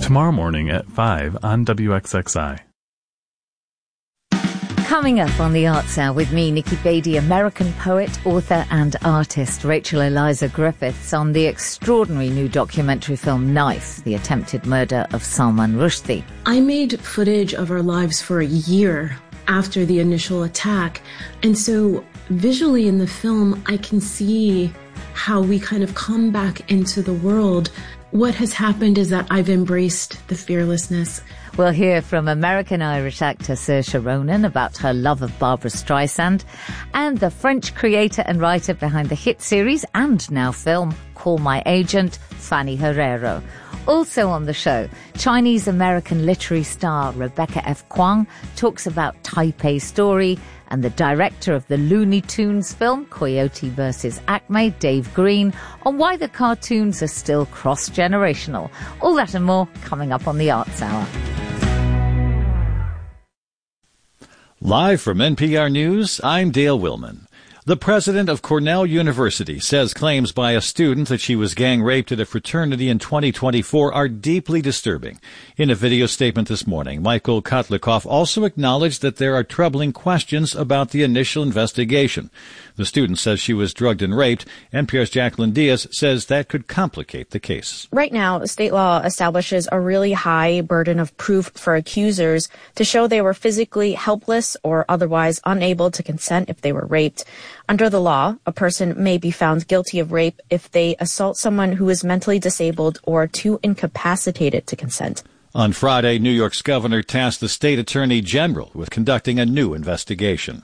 tomorrow morning at 5 on WXXI. Coming up on the Arts Hour with me, Nikki Beattie, American poet, author and artist Rachel Eliza Griffiths on the extraordinary new documentary film Knife, the attempted murder of Salman Rushdie. I made footage of our lives for a year after the initial attack, and so visually in the film I can see how we kind of come back into the world. What has happened is that I've embraced the fearlessness. We'll hear from American-Irish actor Saoirse Ronan about her love of Barbra Streisand, and the French creator and writer behind the hit series and now film Call My Agent, Fanny Herrero. Also on the show, Chinese-American literary star Rebecca F. Kuang talks about Taipei Story, and the director of the Looney Tunes film Coyote vs. Acme, Dave Green, on why the cartoons are still cross-generational. All that and more coming up on the Arts Hour. Live from NPR News, I'm Dale Willman. The president of Cornell University says claims by a student that she was gang-raped at a fraternity in 2024 are deeply disturbing. In a video statement this morning, Michael Kotlikoff also acknowledged that there are troubling questions about the initial investigation. The student says she was drugged and raped. NPR's Jacqueline Diaz says that could complicate the case. Right now, state law establishes a really high burden of proof for accusers to show they were physically helpless or otherwise unable to consent if they were raped. Under the law, a person may be found guilty of rape if they assault someone who is mentally disabled or too incapacitated to consent. On Friday, New York's governor tasked the state attorney general with conducting a new investigation.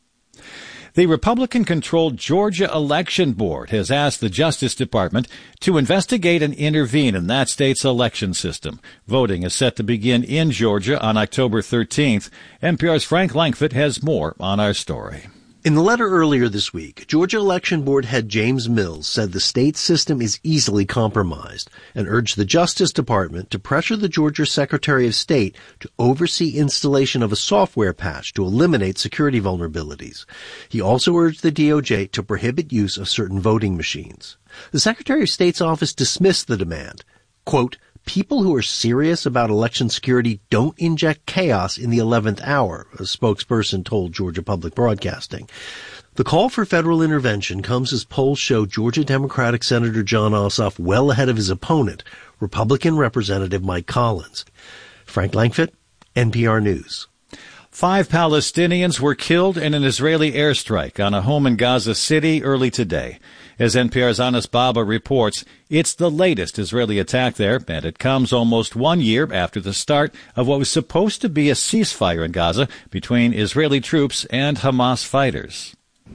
The Republican-controlled Georgia Election Board has asked the Justice Department to investigate and intervene in that state's election system. Voting is set to begin in Georgia on October 13th. NPR's Frank Langfitt has more on our story. In the letter earlier this week, Georgia Election Board head James Mills said the state system is easily compromised and urged the Justice Department to pressure the Georgia Secretary of State to oversee installation of a software patch to eliminate security vulnerabilities. He also urged the DOJ to prohibit use of certain voting machines. The Secretary of State's office dismissed the demand. Quote, "People who are serious about election security don't inject chaos in the 11th hour," a spokesperson told Georgia Public Broadcasting. The call for federal intervention comes as polls show Georgia Democratic Senator Jon Ossoff well ahead of his opponent, Republican Representative Mike Collins. Frank Langfitt, NPR News. 5 Palestinians were killed in an Israeli airstrike on a home in Gaza City early today. As NPR's Anas Baba reports, it's the latest Israeli attack there, and it comes almost 1 year after the start of what was supposed to be a ceasefire in Gaza between Israeli troops and Hamas fighters.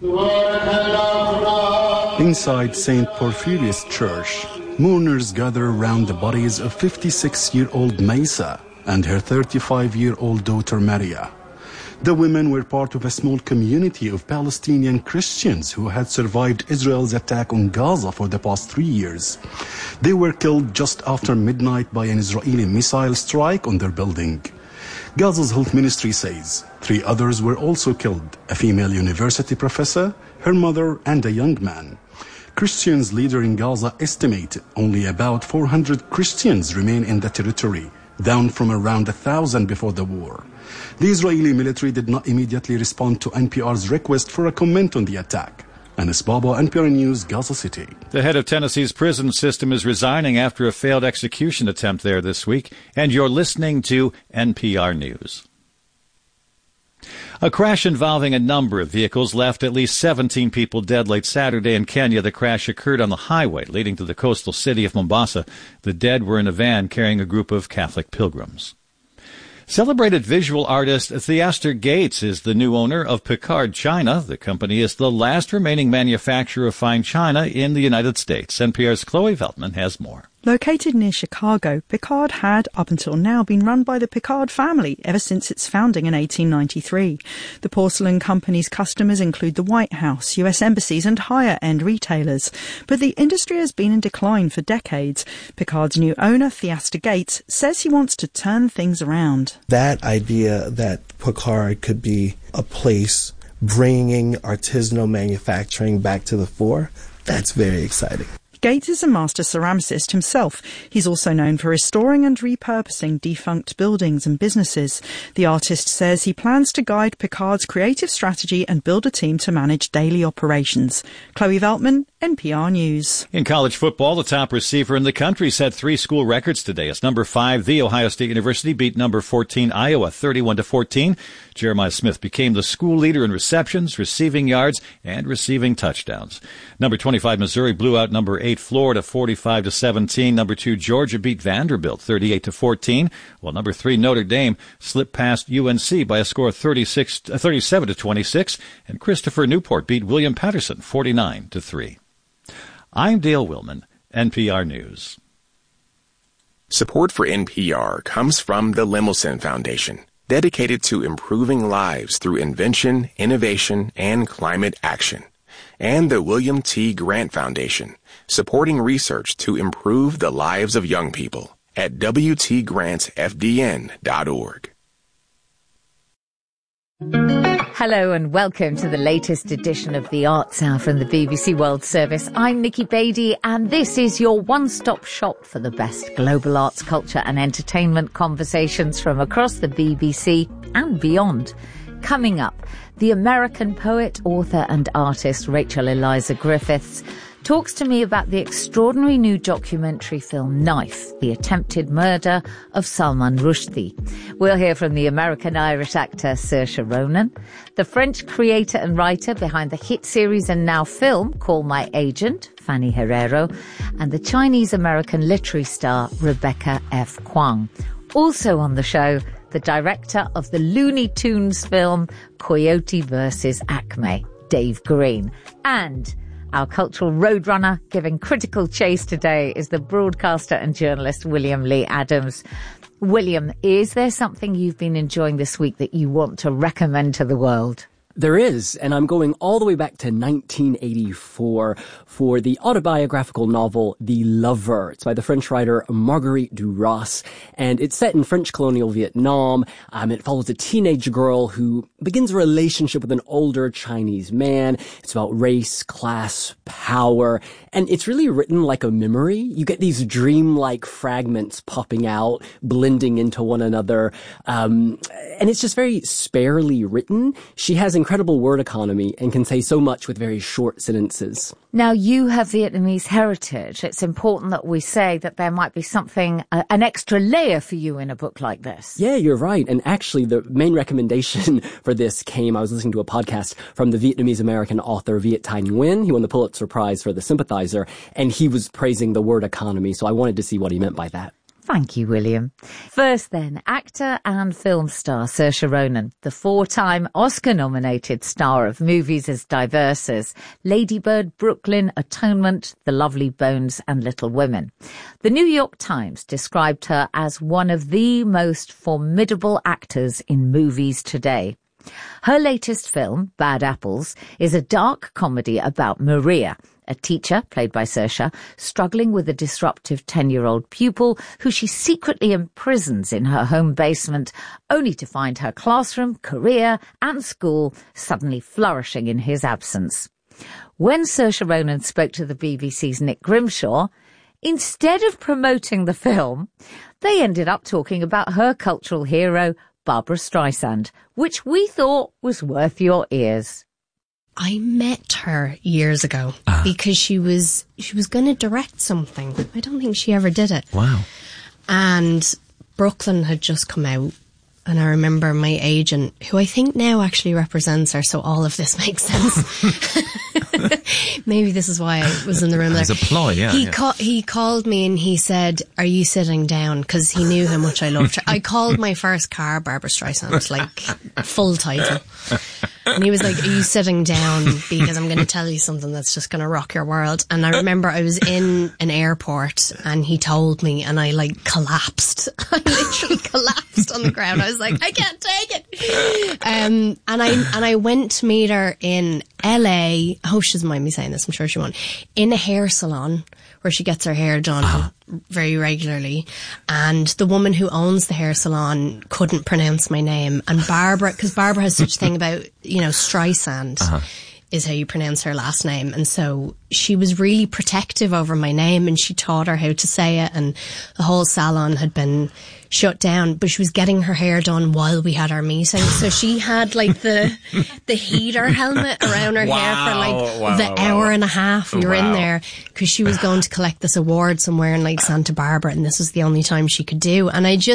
Inside St. Porphyrius Church, mourners gather around the bodies of 56-year-old Maysa and her 35-year-old daughter Maria. The women were part of a small community of Palestinian Christians who had survived Israel's attack on Gaza for the past 3 years. They were killed just after midnight by an Israeli missile strike on their building. Gaza's health ministry says 3 others were also killed, a female university professor, her mother, and a young man. Christians leader in Gaza estimate only about 400 Christians remain in the territory, down from around 1,000 before the war. The Israeli military did not immediately respond to NPR's request for a comment on the attack. Anas Baba, NPR News, Gaza City. The head of Tennessee's prison system is resigning after a failed execution attempt there this week, and you're listening to NPR News. A crash involving a number of vehicles left at least 17 people dead late Saturday in Kenya. The crash occurred on the highway leading to the coastal city of Mombasa. The dead were in a van carrying a group of Catholic pilgrims. Celebrated visual artist Theaster Gates is the new owner of Picard China. The company is the last remaining manufacturer of fine china in the United States. NPR's Chloe Veltman has more. Located near Chicago, Picard had, up until now, been run by the Picard family ever since its founding in 1893. The porcelain company's customers include the White House, U.S. embassies and higher-end retailers. But the industry has been in decline for decades. Picard's new owner, Theaster Gates, says he wants to turn things around. That idea that Picard could be a place bringing artisanal manufacturing back to the fore, that's very exciting. Gates is a master ceramicist himself. He's also known for restoring and repurposing defunct buildings and businesses. The artist says he plans to guide Picard's creative strategy and build a team to manage daily operations. Chloe Veltman, NPR News. In college football, the top receiver in the country set 3 school records today as number 5, The Ohio State University, beat number 14, Iowa, 31-14. Jeremiah Smith became the school leader in receptions, receiving yards, and receiving touchdowns. Number 25, Missouri, blew out number 8, Florida, 45-17. Number 2, Georgia, beat Vanderbilt, 38-14. While number 3, Notre Dame, slipped past UNC by a score of 37-26. And Christopher Newport beat William Patterson, 49-3. I'm Dale Willman, NPR News. Support for NPR comes from the Lemelson Foundation, dedicated to improving lives through invention, innovation, and climate action. And the William T. Grant Foundation, supporting research to improve the lives of young people at WTGrantFDN.org. Hello and welcome to the latest edition of the Arts Hour from the BBC World Service. I'm Nikki Beattie and this is your one-stop shop for the best global arts, culture and entertainment conversations from across the BBC and beyond. Coming up, the American poet, author and artist Rachel Eliza Griffiths talks to me about the extraordinary new documentary film Knife, the attempted murder of Salman Rushdie. We'll hear from the American-Irish actor Saoirse Ronan, the French creator and writer behind the hit series and now film Call My Agent, Fanny Herrero, and the Chinese-American literary star Rebecca F. Kuang. Also on the show, the director of the Looney Tunes film Coyote vs. Acme, Dave Green. And our cultural roadrunner giving critical chase today is the broadcaster and journalist William Lee Adams. William, is there something you've been enjoying this week that you want to recommend to the world? There is, and I'm going all the way back to 1984 for the autobiographical novel The Lover. It's by the French writer Marguerite Duras, and it's set in French colonial Vietnam. It follows a teenage girl who begins a relationship with an older Chinese man. It's about race, class, power, and it's really written like a memory. You get these dreamlike fragments popping out, blending into one another, and it's just very sparely written. She has incredible word economy and can say so much with very short sentences. Now, you have Vietnamese heritage. It's important that we say that there might be something, an extra layer for you in a book like this. Yeah, you're right. And actually, the main recommendation for this came, I was listening to a podcast from the Vietnamese-American author Viet Thanh Nguyen. He won the Pulitzer Prize for The Sympathizer, and he was praising the word economy. So I wanted to see what he meant by that. Thank you, William. First then, actor and film star Saoirse Ronan, the 4-time Oscar-nominated star of movies as diverse as Lady Bird, Brooklyn, Atonement, The Lovely Bones and Little Women. The New York Times described her as one of the most formidable actors in movies today. Her latest film, Bad Apples, is a dark comedy about Maria, a teacher, played by Saoirse, struggling with a disruptive 10-year-old pupil who she secretly imprisons in her home basement, only to find her classroom, career and school suddenly flourishing in his absence. When Saoirse Ronan spoke to the BBC's Nick Grimshaw, instead of promoting the film, they ended up talking about her cultural hero, Barbra Streisand, which we thought was worth your ears. I met her years ago because she was going to direct something. I don't think she ever did it. Wow. And Brooklyn had just come out. And I remember my agent, who I think now actually represents her, so all of this makes sense. Maybe this is why I was in the room there. It's a ploy, yeah. He called me and he said, "Are you sitting down?" Because he knew how much I loved her. I called my first car Barbra Streisand, like full title. And he was like, "Are you sitting down? Because I'm going to tell you something that's just going to rock your world." And I remember I was in an airport and he told me and I like collapsed. I literally collapsed on the ground. I was like, I can't take it. And I went to meet her in LA. I hope she doesn't mind me saying this. I'm sure she won't. In a hair salon where she gets her hair done very regularly. And the woman who owns the hair salon couldn't pronounce my name. And Barbara, because Barbara has such a thing about, Streisand. is how you pronounce her last name. And so she was really protective over my name, and she taught her how to say it, and the whole salon had been shut down, but she was getting her hair done while we had our meeting. So she had like the heater helmet around her hair for like the hour and a half we were in there, because she was going to collect this award somewhere in like Santa Barbara, and this was the only time she could do. And it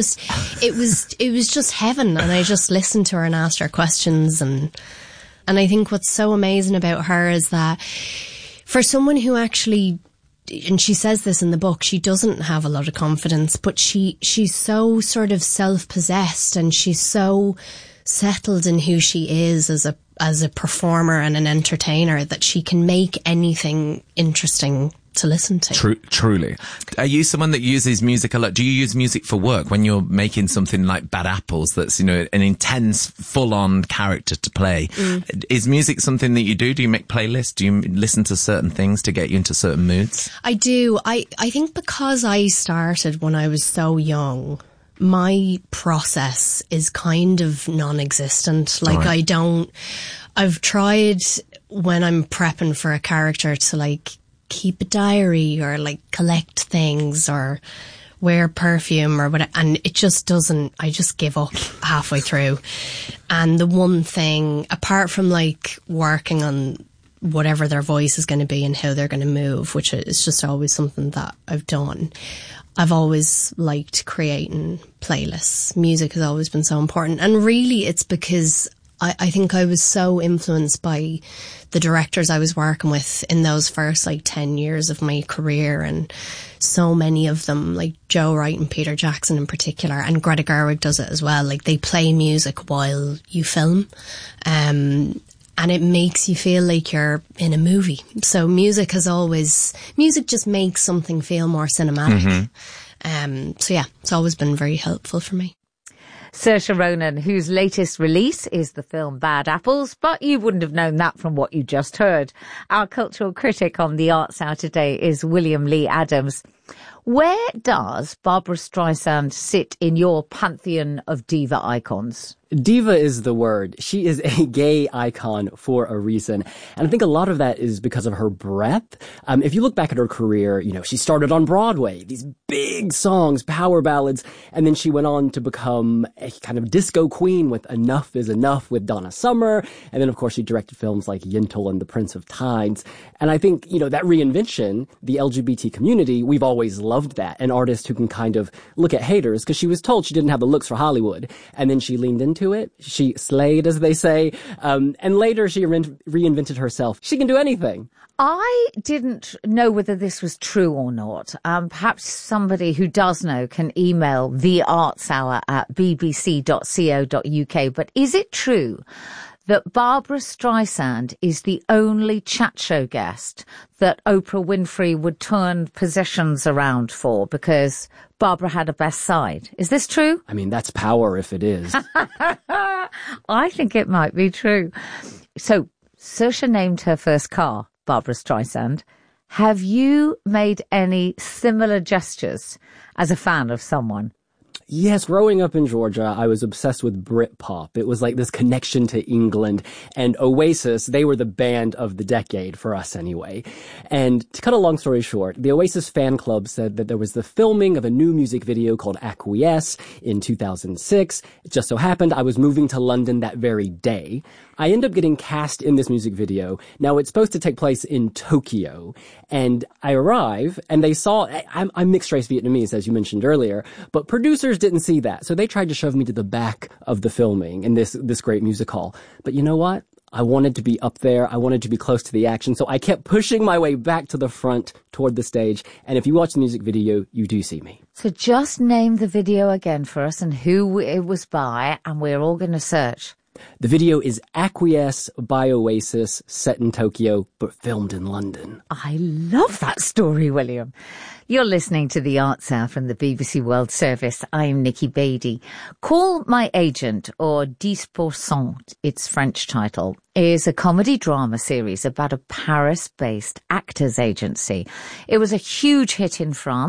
was just heaven. And I just listened to her and asked her questions. And I think what's so amazing about her is that for someone who actually, and she says this in the book, she doesn't have a lot of confidence, but she's so sort of self-possessed, and she's so settled in who she is as a performer and an entertainer that she can make anything interesting to listen to. Truly. Are you someone that uses music a lot? Do you use music for work when you're making something like Bad Apples that's, an intense, full-on character to play? Is music something that you do? Do you make playlists? Do you listen to certain things to get you into certain moods? I do. I think because I started when I was so young, my process is kind of non-existent. Like, I've tried when I'm prepping for a character to like keep a diary or like collect things or wear perfume or whatever, and it just doesn't. I just give up halfway through. And the one thing, apart from like working on whatever their voice is going to be and how they're going to move, which is just always something that I've done, I've always liked creating playlists. Music has always been so important, and really it's because I think I was so influenced by the directors I was working with in those first like 10 years of my career, and so many of them, like Joe Wright and Peter Jackson in particular, and Greta Gerwig does it as well. Like, they play music while you film, and it makes you feel like you're in a movie. So music just makes something feel more cinematic. So yeah, it's always been very helpful for me. Saoirse Ronan, whose latest release is the film Bad Apples, but you wouldn't have known that from what you just heard. Our cultural critic on the Arts Hour today is William Lee Adams. Where does Barbra Streisand sit in your pantheon of diva icons? Diva is the word. She is a gay icon for a reason. And I think a lot of that is because of her breadth. If you look back at her career, she started on Broadway, these big songs, power ballads, and then she went on to become a kind of disco queen with Enough is Enough with Donna Summer. And then, of course, she directed films like Yentl and The Prince of Tides. And I think, that reinvention, the LGBT community, we've always loved that. An artist who can kind of look at haters, because she was told she didn't have the looks for Hollywood. And then she leaned into it. She slayed, as they say. And later she reinvented herself. She can do anything. I didn't know whether this was true or not. Perhaps somebody who does know can email theartshour@bbc.co.uk. But is it true that Barbra Streisand is the only chat show guest that Oprah Winfrey would turn positions around for because Barbara had a best side? Is this true? I mean, that's power if it is. I think it might be true. So, Saoirse named her first car Barbra Streisand. Have you made any similar gestures as a fan of someone? Yes, growing up in Georgia, I was obsessed with Britpop. It was like this connection to England, and Oasis, they were the band of the decade for us anyway. And to cut a long story short, the Oasis fan club said that there was the filming of a new music video called Acquiesce in 2006. It just so happened I was moving to London that very day. I end up getting cast in this music video. Now, it's supposed to take place in Tokyo, and I arrive, and they saw, I'm mixed race Vietnamese, as you mentioned earlier, but producers didn't see that, so they tried to shove me to the back of the filming in this great music hall. But you know what? I wanted to be up there. I wanted to be close to the action, so I kept pushing my way back to the front toward the stage, and if you watch the music video, you do see me. So just name the video again for us and who it was by, and we're all going to search. The video is Acquiesce by Oasis, set in Tokyo, but filmed in London. I love that story, William. You're listening to The Arts Hour from the BBC World Service. I'm Nikki Beattie. Call My Agent, or 10%, its French title, is a comedy drama series about a Paris-based actors agency. It was a huge hit in France.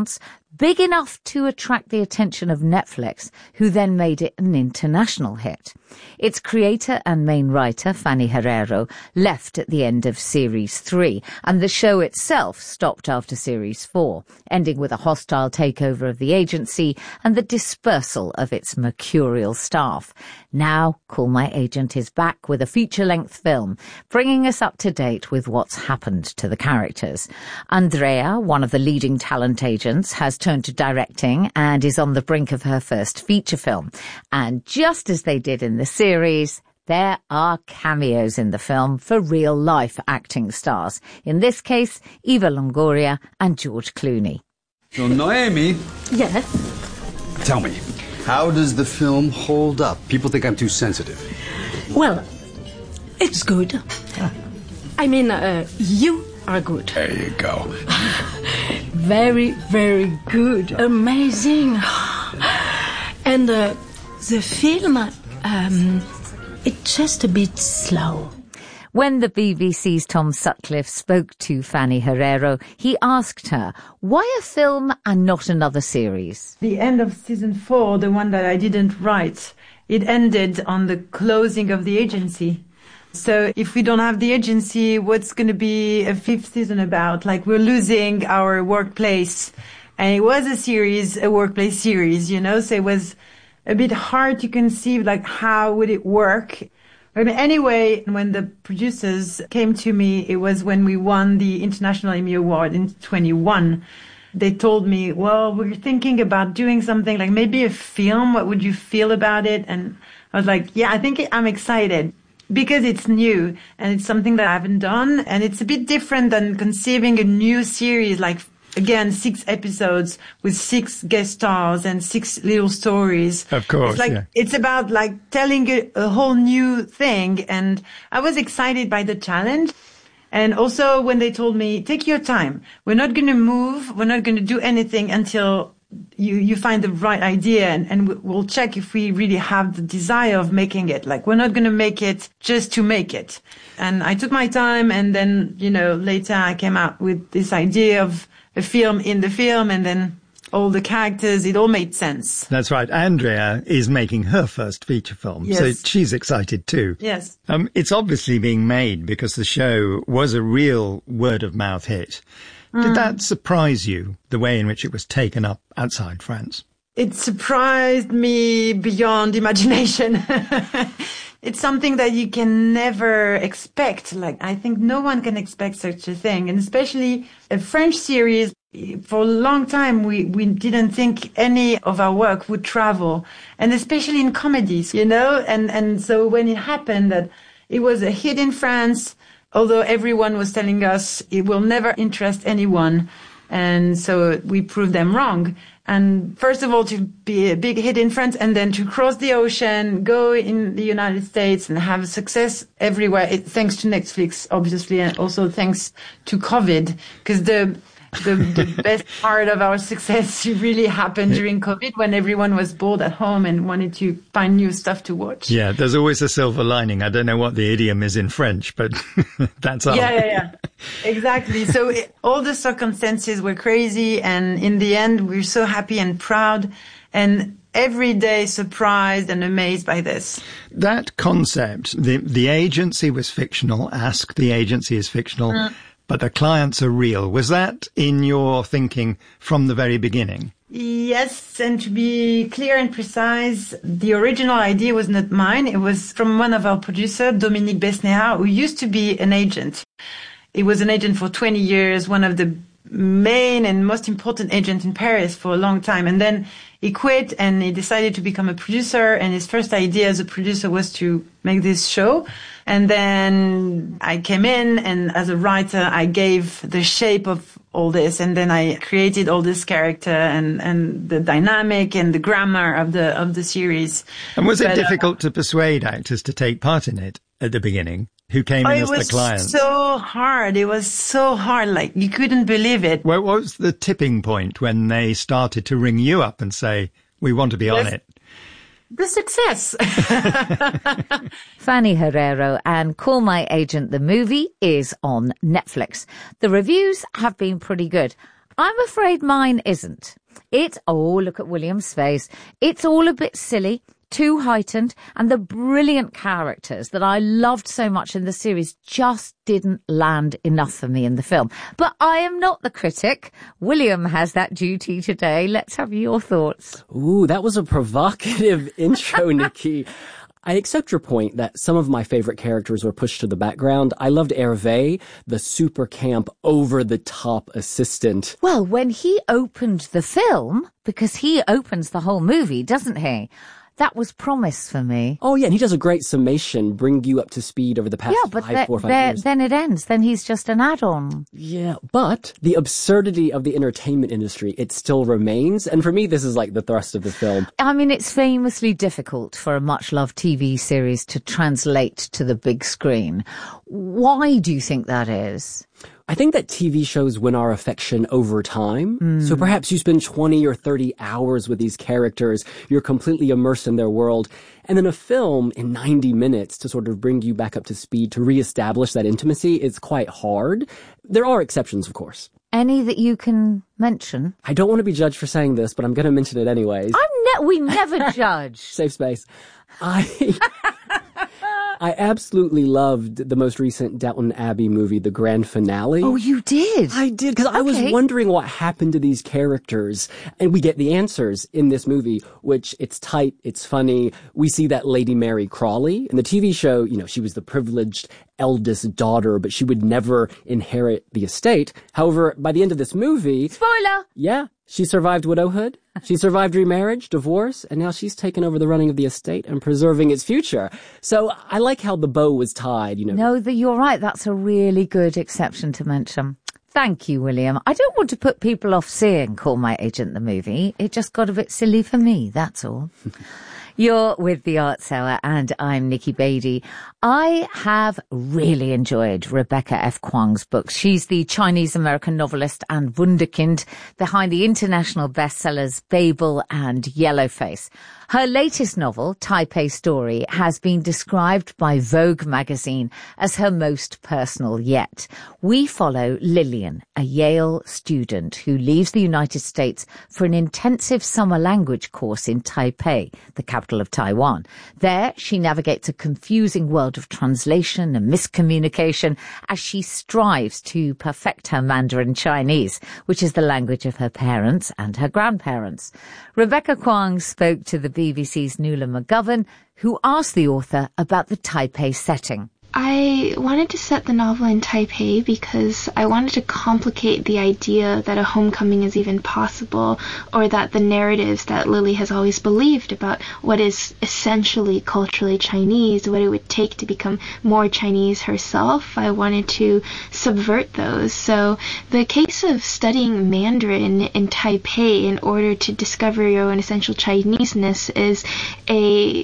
big enough to attract the attention of Netflix, who then made it an international hit. Its creator and main writer, Fanny Herrero, left at the end of Series 3, and the show itself stopped after Series 4, ending with a hostile takeover of the agency and the dispersal of its mercurial staff. Now, Call My Agent is back with a feature-length film, bringing us up to date with what's happened to the characters. Andrea, one of the leading talent agents, has turned to directing and is on the brink of her first feature film. And just as they did in the series, there are cameos in the film for real-life acting stars. In this case, Eva Longoria and George Clooney. So, Noemi. Yes? Tell me, how does the film hold up? People think I'm too sensitive. Well, it's good. I mean, you are good. There you go. Very, very good. Amazing. And the film, it's just a bit slow. When the BBC's Tom Sutcliffe spoke to Fanny Herrero, he asked her, why a film and not another series? The end of season 4, the one that I didn't write, it ended on the closing of the agency. So if we don't have the agency, what's going to be a 5th season about? Like, we're losing our workplace. And it was a series, a workplace series, you know, so it was a bit hard to conceive, like, how would it work? But anyway, when the producers came to me, it was when we won the International Emmy Award in 2021. They told me, well, we're thinking about doing something like maybe a film. What would you feel about it? And I was like, yeah, I think I'm excited because it's new and it's something that I haven't done. And it's a bit different than conceiving a new series, like, again, 6 episodes with 6 guest stars and 6 little stories. Of course, it's like, It's about like telling a whole new thing. And I was excited by the challenge. And also when they told me, take your time. We're not going to move. We're not going to do anything until you find the right idea. And we'll check if we really have the desire of making it. Like, we're not going to make it just to make it. And I took my time. And then, you know, later I came out with this idea of a film in the film, and then all the characters, it all made sense. That's right. Andrea is making her first feature film, yes. So she's excited too. Yes. It's obviously being made because the show was a real word-of-mouth hit. Did that surprise you, the way in which it was taken up outside France? It surprised me beyond imagination. It's something that you can never expect. Like, I think no one can expect such a thing. And especially a French series, for a long time, we didn't think any of our work would travel. And especially in comedies, you know? And so when it happened that it was a hit in France, although everyone was telling us it will never interest anyone. And so we proved them wrong. And first of all, to be a big hit in France and then to cross the ocean, go in the United States and have success everywhere. Thanks to Netflix, obviously, and also thanks to COVID, because the best part of our success really happened during COVID when everyone was bored at home and wanted to find new stuff to watch. Yeah, there's always a silver lining. I don't know what the idiom is in French, but that's all. Yeah. Exactly. So all the circumstances were crazy, and in the end, we're so happy and proud, and every day surprised and amazed by this. That concept, the agency was fictional, Ask the Agency is fictional, but the clients are real. Was that in your thinking from the very beginning? Yes, and to be clear and precise, the original idea was not mine. It was from one of our producers, Dominique Besnéard, who used to be an agent. He was an agent for 20 years, one of the main and most important agents in Paris for a long time. And then he quit and he decided to become a producer. And his first idea as a producer was to make this show. And then I came in, and as a writer, I gave the shape of all this. And then I created all this character and the dynamic and the grammar of the series. And was it difficult to persuade actors to take part in it at the beginning? Who came in as the clients? It was so hard. Like, you couldn't believe it. What was the tipping point when they started to ring you up and say, we want to be on it? The success. Fanny Herrero and Call My Agent, the movie, is on Netflix. The reviews have been pretty good. I'm afraid mine isn't. Look at William's face. It's all a bit silly, too heightened, and the brilliant characters that I loved so much in the series just didn't land enough for me in the film. But I am not the critic. William has that duty today. Let's have your thoughts. Ooh, that was a provocative intro, Nikki. I accept your point that some of my favorite characters were pushed to the background. I loved Hervé, the super camp, over-the-top assistant. Well, when he opened the film, because he opens the whole movie, doesn't he? That was promise for me. Oh, yeah, and he does a great summation, bring you up to speed over the past 4 or 5 years. Then it ends. Then he's just an add-on. Yeah, but the absurdity of the entertainment industry, it still remains. And for me, this is like the thrust of the film. I mean, it's famously difficult for a much-loved TV series to translate to the big screen. Why do you think that is? I think that TV shows win our affection over time. So perhaps you spend 20 or 30 hours with these characters. You're completely immersed in their world. And then a film in 90 minutes to sort of bring you back up to speed, to reestablish that intimacy is quite hard. There are exceptions, of course. Any that you can mention? I don't want to be judged for saying this, but I'm going to mention it anyways. We never judge. Safe space. I absolutely loved the most recent Downton Abbey movie, the grand finale. Oh, you did? I did, because I was wondering what happened to these characters. And we get the answers in this movie, which it's tight, it's funny. We see that Lady Mary Crawley. In the TV show, she was the privileged eldest daughter, but she would never inherit the estate. However, by the end of this movie... Spoiler! Yeah, she survived widowhood. She survived remarriage, divorce, and now she's taken over the running of the estate and preserving its future. So I like how the bow was tied, No, you're right. That's a really good exception to mention. Thank you, William. I don't want to put people off seeing Call My Agent the movie. It just got a bit silly for me, that's all. You're with the Arts Hour, and I'm Nikki Beatty. I have really enjoyed Rebecca F. Kuang's books. She's the Chinese-American novelist and wunderkind behind the international bestsellers Babel and Yellowface. Her latest novel, Taipei Story, has been described by Vogue magazine as her most personal yet. We follow Lillian, a Yale student who leaves the United States for an intensive summer language course in Taipei, the capital of Taiwan. There, she navigates a confusing world of translation and miscommunication as she strives to perfect her Mandarin Chinese, which is the language of her parents and her grandparents. Rebecca Kuang spoke to the BBC's Nuala McGovern, who asked the author about the Taipei setting. I wanted to set the novel in Taipei because I wanted to complicate the idea that a homecoming is even possible, or that the narratives that Lily has always believed about what is essentially culturally Chinese, what it would take to become more Chinese herself. I wanted to subvert those. So the case of studying Mandarin in Taipei in order to discover your own essential Chineseness is a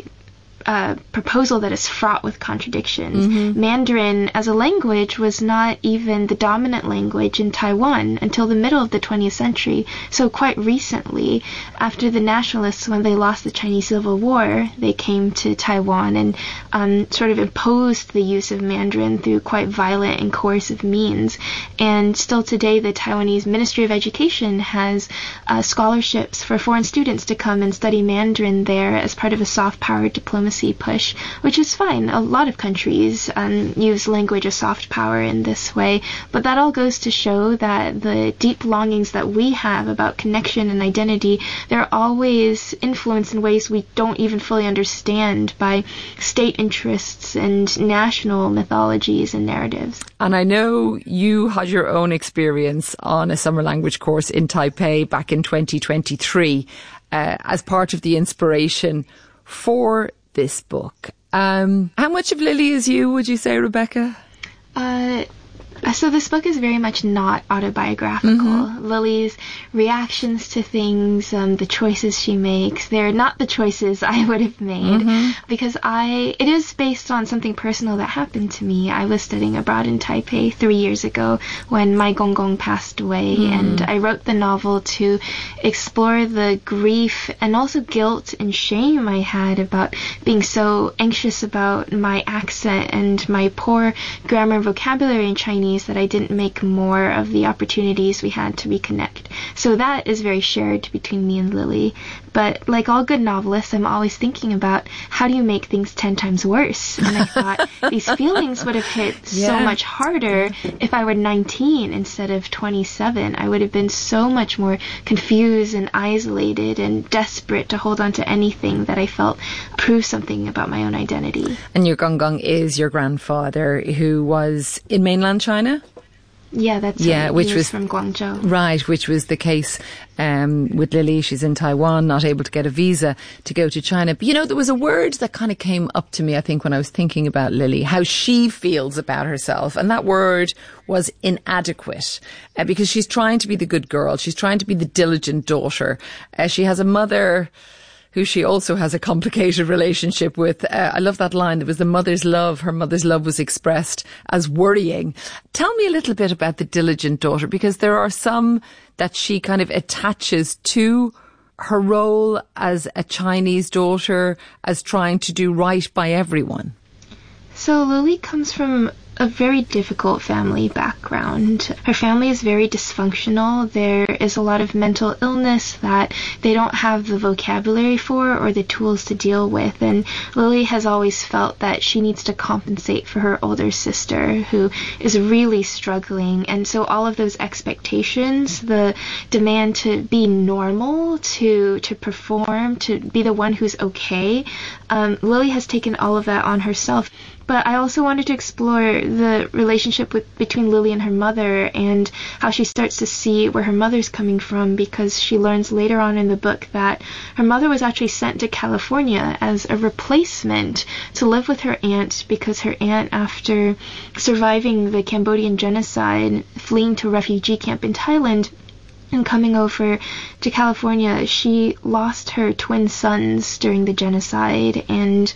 proposal that is fraught with contradictions. Mm-hmm. Mandarin as a language was not even the dominant language in Taiwan until the middle of the 20th century. So quite recently, after the nationalists, when they lost the Chinese Civil War, they came to Taiwan and sort of imposed the use of Mandarin through quite violent and coercive means. And still today, the Taiwanese Ministry of Education has scholarships for foreign students to come and study Mandarin there as part of a soft power diplomacy push, which is fine. A lot of countries use language as soft power in this way, but that all goes to show that the deep longings that we have about connection and identity, they're always influenced in ways we don't even fully understand by state interests and national mythologies and narratives. And I know you had your own experience on a summer language course in Taipei back in 2023 as part of the inspiration for this book. How much of Lily is you, would you say, Rebecca? So this book is very much not autobiographical. Mm-hmm. Lily's reactions to things, the choices she makes, they're not the choices I would have made, because it is based on something personal that happened to me. I was studying abroad in Taipei 3 years ago when my gongong passed away, and I wrote the novel to explore the grief and also guilt and shame I had about being so anxious about my accent and my poor grammar and vocabulary in Chinese Chinese that I didn't make more of the opportunities we had to reconnect. So that is very shared between me and Lily. But like all good novelists, I'm always thinking about how do you make things 10 times worse? And I thought these feelings would have hit so much harder if I were 19 instead of 27. I would have been so much more confused and isolated and desperate to hold on to anything that I felt proved something about my own identity. And your Gong is your grandfather, who was in mainland China? Yeah, that's right. Which was was from Guangzhou. Right, which was the case with Lily. She's in Taiwan, not able to get a visa to go to China. But, you know, there was a word that kind of came up to me, I think, when I was thinking about Lily, how she feels about herself. And that word was inadequate, because she's trying to be the good girl. She's trying to be the diligent daughter. She has a mother who she also has a complicated relationship with. I love that line. There was the mother's love. Her mother's love was expressed as worrying. Tell me a little bit about the diligent daughter, because there are some that she kind of attaches to her role as a Chinese daughter, as trying to do right by everyone. So Lily comes from a very difficult family background. Her family is very dysfunctional. There is a lot of mental illness that they don't have the vocabulary for or the tools to deal with. And Lily has always felt that she needs to compensate for her older sister, who is really struggling. And so all of those expectations, the demand to be normal, to perform, to be the one who's okay, Lily has taken all of that on herself. But I also wanted to explore the relationship between Lily and her mother, and how she starts to see where her mother's coming from, because she learns later on in the book that her mother was actually sent to California as a replacement to live with her aunt, because her aunt, after surviving the Cambodian genocide, fleeing to a refugee camp in Thailand, and coming over to California, she lost her twin sons during the genocide, and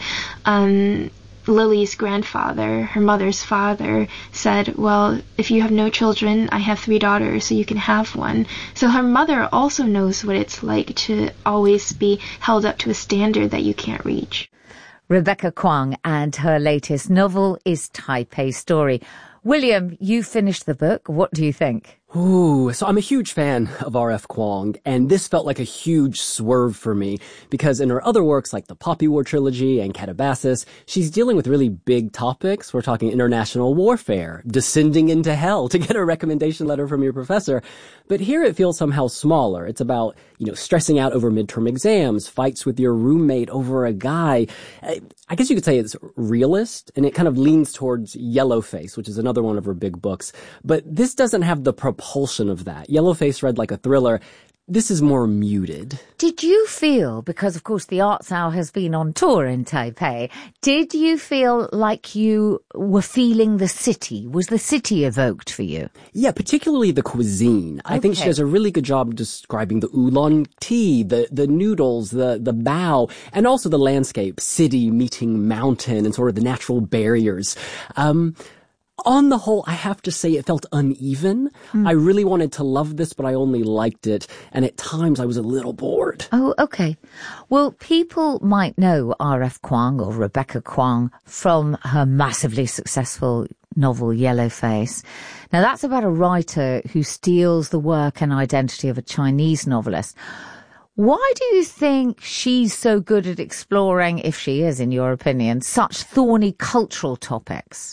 Lily's grandfather, her mother's father, said, well, if you have no children, I have 3 daughters, so you can have one. So her mother also knows what it's like to always be held up to a standard that you can't reach. Rebecca Kuang, and her latest novel is Taipei Story. William, you finished the book. What do you think? Ooh, so I'm a huge fan of R.F. Kuang, and this felt like a huge swerve for me, because in her other works like the Poppy War trilogy and Catabasis, she's dealing with really big topics. We're talking international warfare, descending into hell to get a recommendation letter from your professor. But here it feels somehow smaller. It's about, stressing out over midterm exams, fights with your roommate over a guy. I guess you could say it's realist, and it kind of leans towards Yellowface, which is another one of her big books. But this doesn't have the propulsion of that. Yellowface read like a thriller. This is more muted. Did you feel, because of course the Arts Hour has been on tour in Taipei, did you feel like you were feeling the city? Was the city evoked for you? Yeah, particularly the cuisine. Okay. I think she does a really good job describing the oolong tea, the noodles, the bao, and also the landscape, city meeting mountain, and sort of the natural barriers. On the whole, I have to say it felt uneven. I really wanted to love this, but I only liked it. And at times I was a little bored. Oh, okay. Well, people might know R.F. Kuang or Rebecca Kuang from her massively successful novel Yellowface. Now, that's about a writer who steals the work and identity of a Chinese novelist. Why do you think she's so good at exploring, if she is, in your opinion, such thorny cultural topics?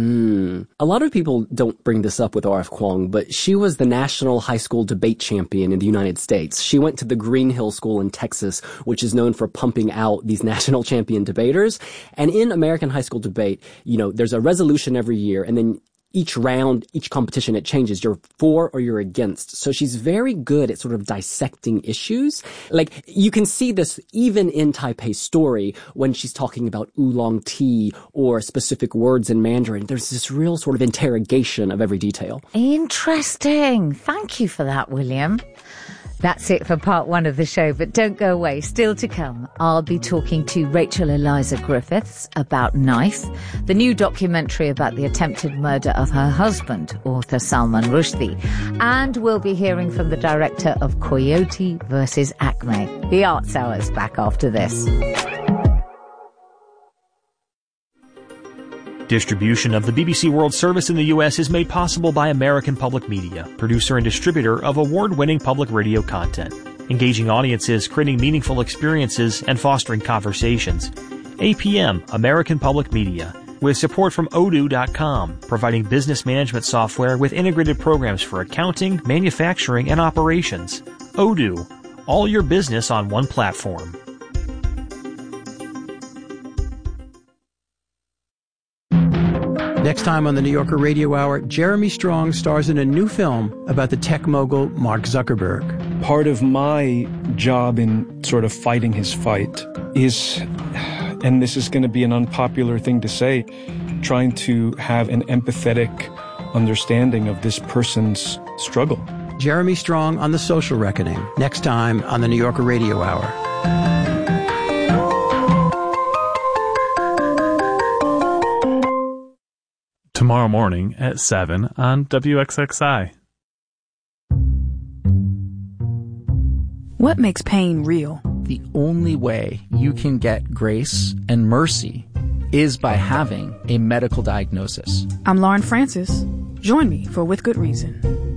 A lot of people don't bring this up with R.F. Kuang, but she was the national high school debate champion in the United States. She went to the Green Hill School in Texas, which is known for pumping out these national champion debaters. And in American high school debate, there's a resolution every year, and then each round, each competition, it changes. You're for or you're against. So she's very good at sort of dissecting issues. Like, you can see this even in Taipei Story when she's talking about oolong tea or specific words in Mandarin. There's this real sort of interrogation of every detail. Interesting. Thank you for that, William. That's it for part 1 of the show, but don't go away. Still to come, I'll be talking to Rachel Eliza Griffiths about Knife, the new documentary about the attempted murder of her husband, author Salman Rushdie, and we'll be hearing from the director of Coyote vs. Acme. The Arts Hour's back after this. Distribution of the BBC World Service in the U.S. is made possible by American Public Media, producer and distributor of award-winning public radio content, engaging audiences, creating meaningful experiences, and fostering conversations. APM, American Public Media, with support from Odoo.com, providing business management software with integrated programs for accounting, manufacturing, and operations. Odoo, all your business on one platform. Next time on the New Yorker Radio Hour, Jeremy Strong stars in a new film about the tech mogul Mark Zuckerberg. Part of my job in sort of fighting his fight is, and this is going to be an unpopular thing to say, trying to have an empathetic understanding of this person's struggle. Jeremy Strong on The Social Reckoning, next time on the New Yorker Radio Hour. Tomorrow morning at 7 on WXXI. What makes pain real? The only way you can get grace and mercy is by having a medical diagnosis. I'm Lauren Francis. Join me for With Good Reason.